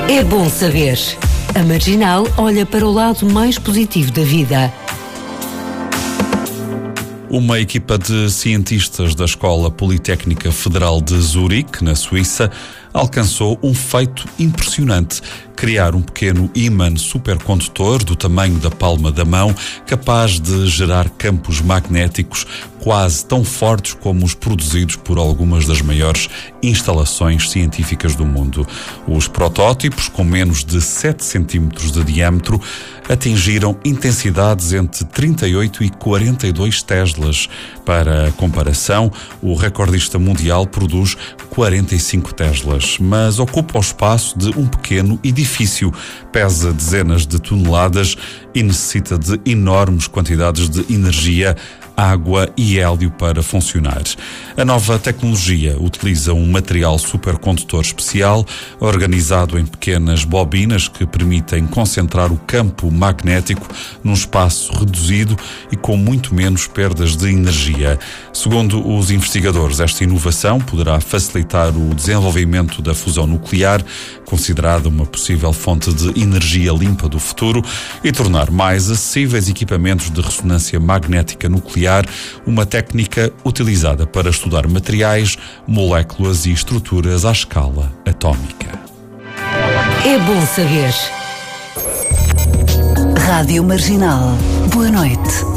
É bom saber. A Marginal olha para o lado mais positivo da vida. Uma equipa de cientistas da Escola Politécnica Federal de Zurique, na Suíça, alcançou um feito impressionante: criar um pequeno ímã supercondutor do tamanho da palma da mão, capaz de gerar campos magnéticos quase tão fortes como os produzidos por algumas das maiores instalações científicas do mundo. Os protótipos, com menos de 7 centímetros de diâmetro, atingiram intensidades entre 38 e 42 teslas. Para comparação, o recordista mundial produz 45 teslas, mas ocupa o espaço de um pequeno edifício, pesa dezenas de toneladas e necessita de enormes quantidades de energia, água e hélio para funcionar. A nova tecnologia utiliza um material supercondutor especial, organizado em pequenas bobinas que permitem concentrar o campo magnético num espaço reduzido e com muito menos perdas de energia. Segundo os investigadores, esta inovação poderá facilitar o desenvolvimento da fusão nuclear, considerada uma possível fonte de energia limpa do futuro, e tornar mais acessíveis equipamentos de ressonância magnética nuclear, uma técnica utilizada para estudar materiais, moléculas e estruturas à escala atómica. É bom saber. Rádio Marginal. Boa noite.